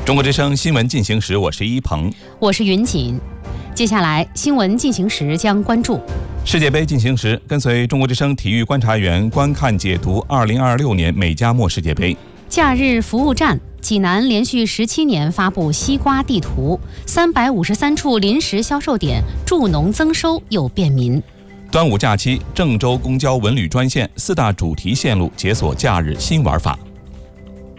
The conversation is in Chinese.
中国之声新闻进行时，我是一鹏， 我是云锦。接下来新闻进行时将关注世界杯进行时，跟随中国之声体育观察员观看解读2026年美加墨世界杯。 假日服务站，济南连续17年发布西瓜地图，353处临时销售点助农增收又便民。 端午假期，郑州公交文旅专线4大主题线路解锁假日新玩法。